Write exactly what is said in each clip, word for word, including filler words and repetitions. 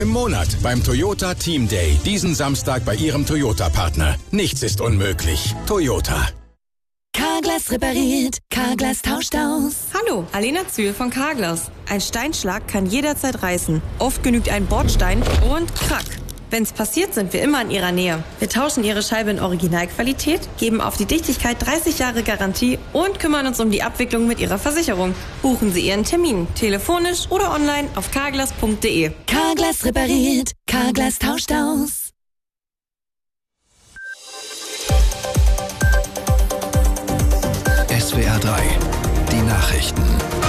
Im Monat beim Toyota Team Day. Diesen Samstag bei Ihrem Toyota-Partner. Nichts ist unmöglich. Toyota. Carglass repariert, Carglass tauscht aus. Hallo, Alena Zühl von Carglass. Ein Steinschlag kann jederzeit reißen. Oft genügt ein Bordstein und krack. Wenn's passiert, sind wir immer in Ihrer Nähe. Wir tauschen Ihre Scheibe in Originalqualität, geben auf die Dichtigkeit dreißig Jahre Garantie und kümmern uns um die Abwicklung mit Ihrer Versicherung. Buchen Sie Ihren Termin, telefonisch oder online auf carglass punkt de. Carglass repariert, Carglass tauscht aus. S W R drei, die Nachrichten.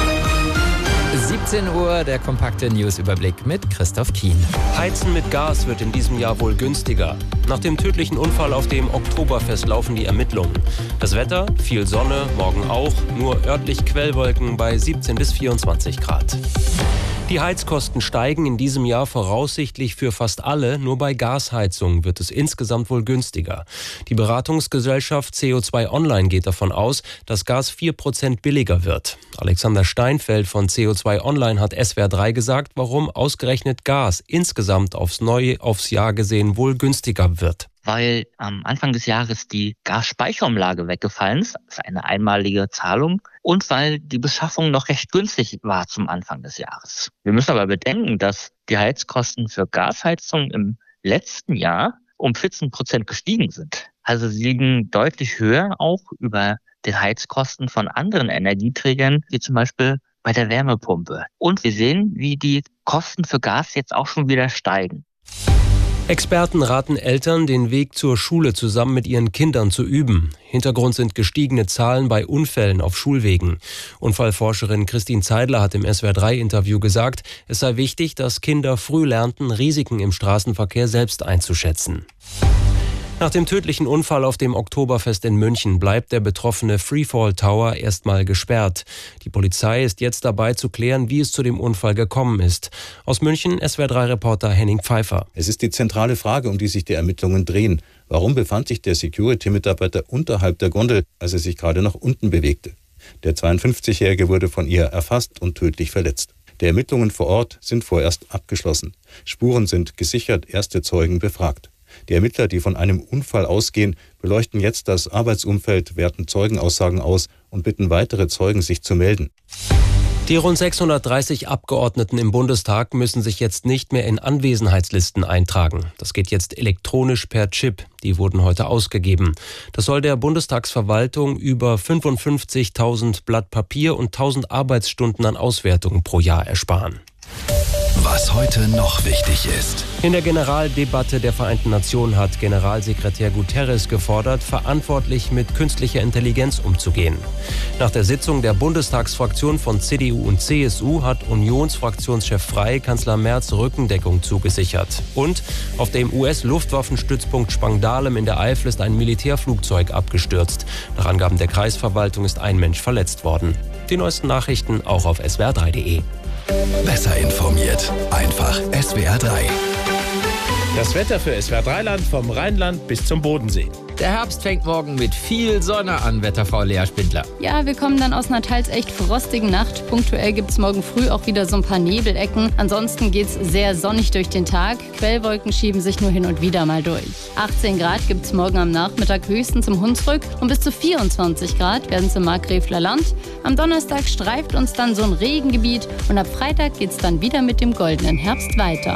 siebzehn Uhr, der kompakte Newsüberblick mit Christoph Kien. Heizen mit Gas wird in diesem Jahr wohl günstiger. Nach dem tödlichen Unfall auf dem Oktoberfest laufen die Ermittlungen. Das Wetter, viel Sonne, morgen auch, nur örtlich Quellwolken bei siebzehn bis vierundzwanzig Grad. Die Heizkosten steigen in diesem Jahr voraussichtlich für fast alle. Nur bei Gasheizungen wird es insgesamt wohl günstiger. Die Beratungsgesellschaft C O zwei Online geht davon aus, dass Gas vier Prozent billiger wird. Alexander Steinfeld von C O zwei Online hat S W R drei gesagt, warum ausgerechnet Gas insgesamt aufs Neue, aufs Jahr gesehen wohl günstiger wird. Weil am Anfang des Jahres die Gasspeicherumlage weggefallen ist, das ist eine einmalige Zahlung, und weil die Beschaffung noch recht günstig war zum Anfang des Jahres. Wir müssen aber bedenken, dass die Heizkosten für Gasheizung im letzten Jahr um vierzehn Prozent gestiegen sind. Also sie liegen deutlich höher auch über den Heizkosten von anderen Energieträgern, wie zum Beispiel bei der Wärmepumpe. Und wir sehen, wie die Kosten für Gas jetzt auch schon wieder steigen. Experten raten Eltern, den Weg zur Schule zusammen mit ihren Kindern zu üben. Hintergrund sind gestiegene Zahlen bei Unfällen auf Schulwegen. Unfallforscherin Christine Zeidler hat im S W R drei Interview gesagt, es sei wichtig, dass Kinder früh lernten, Risiken im Straßenverkehr selbst einzuschätzen. Nach dem tödlichen Unfall auf dem Oktoberfest in München bleibt der betroffene Freefall Tower erstmal gesperrt. Die Polizei ist jetzt dabei zu klären, wie es zu dem Unfall gekommen ist. Aus München S W R drei Reporter Henning Pfeiffer. Es ist die zentrale Frage, um die sich die Ermittlungen drehen. Warum befand sich der Security-Mitarbeiter unterhalb der Gondel, als er sich gerade nach unten bewegte? Der zweiundfünfzigjährige wurde von ihr erfasst und tödlich verletzt. Die Ermittlungen vor Ort sind vorerst abgeschlossen. Spuren sind gesichert, erste Zeugen befragt. Die Ermittler, die von einem Unfall ausgehen, beleuchten jetzt das Arbeitsumfeld, werten Zeugenaussagen aus und bitten weitere Zeugen, sich zu melden. Die rund sechshundertdreißig Abgeordneten im Bundestag müssen sich jetzt nicht mehr in Anwesenheitslisten eintragen. Das geht jetzt elektronisch per Chip. Die wurden heute ausgegeben. Das soll der Bundestagsverwaltung über fünfundfünfzigtausend Blatt Papier und tausend Arbeitsstunden an Auswertungen pro Jahr ersparen. Was heute noch wichtig ist. In der Generaldebatte der Vereinten Nationen hat Generalsekretär Guterres gefordert, verantwortlich mit künstlicher Intelligenz umzugehen. Nach der Sitzung der Bundestagsfraktion von C D U und C S U hat Unionsfraktionschef Frey Kanzler Merz Rückendeckung zugesichert. Und auf dem U S-Luftwaffenstützpunkt Spangdahlem in der Eifel ist ein Militärflugzeug abgestürzt. Nach Angaben der Kreisverwaltung ist ein Mensch verletzt worden. Die neuesten Nachrichten auch auf S W R drei punkt de. Besser informiert. Einfach S W R drei. Das Wetter für S W R drei Land vom Rheinland bis zum Bodensee. Der Herbst fängt morgen mit viel Sonne an, Wetterfrau Lea Spindler. Ja, wir kommen dann aus einer teils echt frostigen Nacht. Punktuell gibt es morgen früh auch wieder so ein paar Nebelecken. Ansonsten geht es sehr sonnig durch den Tag. Quellwolken schieben sich nur hin und wieder mal durch. achtzehn Grad gibt es morgen am Nachmittag höchstens im Hunsrück und bis zu vierundzwanzig Grad werden es im Markgräfler Land. Am Donnerstag streift uns dann so ein Regengebiet und ab Freitag geht es dann wieder mit dem goldenen Herbst weiter.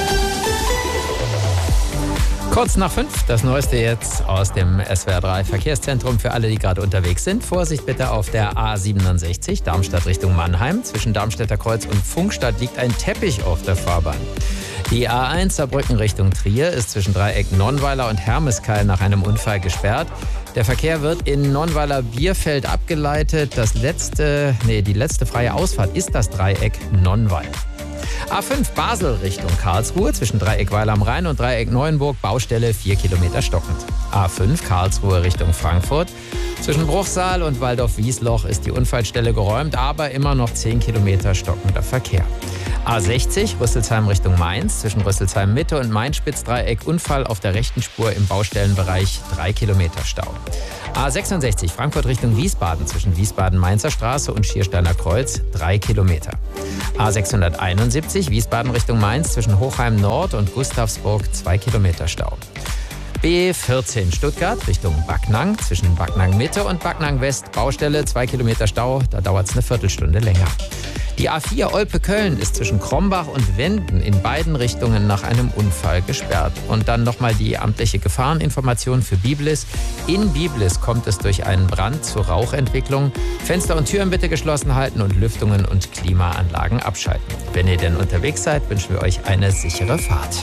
Kurz nach fünf, das Neueste jetzt aus dem S W R drei Verkehrszentrum für alle, die gerade unterwegs sind. Vorsicht bitte auf der A siebenundsechzig, Darmstadt Richtung Mannheim. Zwischen Darmstädter Kreuz und Funkstadt liegt ein Teppich auf der Fahrbahn. Die A eins Saarbrücken Richtung Trier ist zwischen Dreieck Nonnweiler und Hermeskeil nach einem Unfall gesperrt. Der Verkehr wird in Nonnweiler-Bierfeld abgeleitet. Das letzte, nee, die letzte freie Ausfahrt ist das Dreieck Nonnweiler. A fünf Basel Richtung Karlsruhe zwischen Dreieck Weil am Rhein und Dreieck Neuenburg, Baustelle vier Kilometer stockend. A fünf Karlsruhe Richtung Frankfurt. Zwischen Bruchsal und Waldorf-Wiesloch ist die Unfallstelle geräumt, aber immer noch zehn Kilometer stockender Verkehr. A sechzig, Rüsselsheim Richtung Mainz. Zwischen Rüsselsheim Mitte und Main-Spitzdreieck Unfall auf der rechten Spur im Baustellenbereich. Drei Kilometer Stau. A sechsundsechzig, Frankfurt Richtung Wiesbaden. Zwischen Wiesbaden-Mainzer Straße und Schiersteiner Kreuz. Drei Kilometer. A sechshunderteinundsiebzig, Wiesbaden Richtung Mainz. Zwischen Hochheim Nord und Gustavsburg. Zwei Kilometer Stau. B vierzehn Stuttgart Richtung Backnang. Zwischen Backnang Mitte und Backnang West Baustelle. Zwei Kilometer Stau. Da dauert es eine Viertelstunde länger. Die A vier Olpe-Köln ist zwischen Krombach und Wenden in beiden Richtungen nach einem Unfall gesperrt. Und dann nochmal die amtliche Gefahreninformation für Biblis. In Biblis kommt es durch einen Brand zur Rauchentwicklung. Fenster und Türen bitte geschlossen halten und Lüftungen und Klimaanlagen abschalten. Wenn ihr denn unterwegs seid, wünschen wir euch eine sichere Fahrt.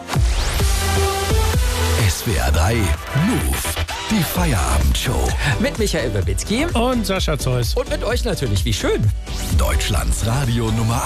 S W R drei Move. Die Feierabendshow. Mit Michael Babitzky und Sascha Zeus. Und mit euch natürlich. Wie schön. Deutschlands Radio Nummer